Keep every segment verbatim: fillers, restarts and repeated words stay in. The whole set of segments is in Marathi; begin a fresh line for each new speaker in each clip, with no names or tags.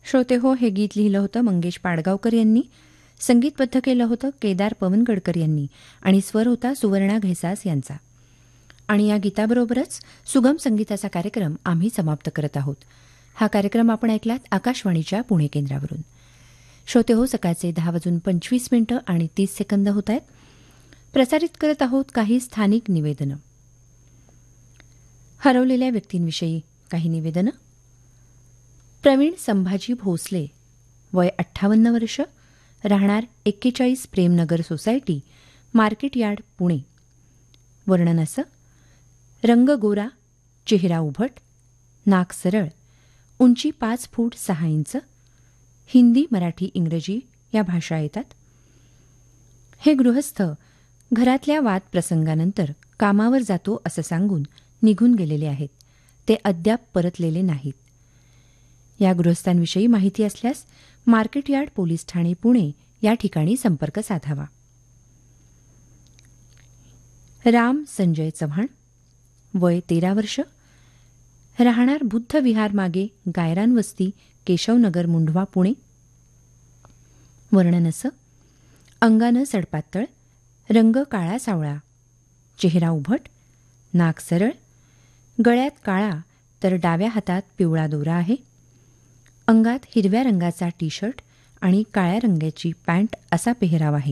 श्रोते हो, हे गीत लिहिलं होतं मंगेश पाडगावकर यांनी, संगीतबद्ध केलं होतं केदार पवनगडकर यांनी आणि स्वर होता सुवर्णा घैसास यांचा. आणि या गीताबरोबरच सुगम संगीताचा कार्यक्रम आम्ही समाप्त करत आहोत. हा कार्यक्रम आपण ऐकलात आकाशवाणीच्या पुणे केंद्रावरून. श्रोते हो, सकाळचे दहा वाजून पंचवीस मिनिटं आणि तीस सेकंद होत आहेत. प्रसारित करत आहोत काही स्थानिक निवेदनं. हरवलेल्या व्यक्तींविषयी काही निवेदनं. प्रवीण संभाजी भोसले, वय अठ्ठावन्न वर्ष, राहणार एक्केचाळीस Premnagar society, market yard, Pune. वर्णन असं: रंग गोरा, चेहरा उभट, नाक सरळ, उंची पाच फूट सहा इंच, हिंदी, मराठी, इंग्रजी या भाषा येतात. हे गृहस्थ घरातल्या वादप्रसंगानंतर कामावर जातो असं सांगून निघून गेलेले आहेत. ते अद्याप परतलेले नाहीत. या गृहस्थांविषयी माहिती असल्यास market yard police Thane Pune या ठिकाणी संपर्क साधावा. राम संजय चव्हाण, वय तेरा वर्ष, राहणार बुद्ध विहार मागे गायरान वस्ती, केशवनगर, मुंढवा, पुणे. वर्णन असं: अंगानं सडपातळ, रंग काळा सावळा, चेहरा उभट, नाक सरळ, गळ्यात काळा तर डाव्या हातात पिवळा दोरा आहे. अंगात हिरव्या रंगाचा टी शर्ट आणि काळ्या रंगाची पॅन्ट असा पेहराव आहे.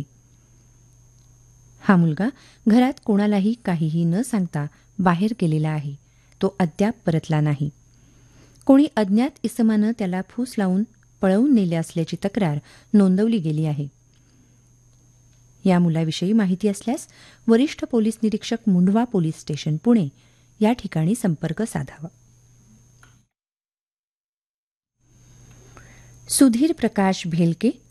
हा मुलगा घरात कोणालाही काहीही न सांगता बाहेर गेलेला आहे. तो अद्याप परतला नाही. कोणी अज्ञात इसमानं त्याला फूस लावून पळवून नेले असल्याची तक्रार नोंदवली गेली आहे. या मुलाविषयी माहिती असल्यास वरिष्ठ पोलीस निरीक्षक, मुंढवा पोलीस स्टेशन, पुणे या ठिकाणी संपर्क साधावा. सुधीर प्रकाश भेलके,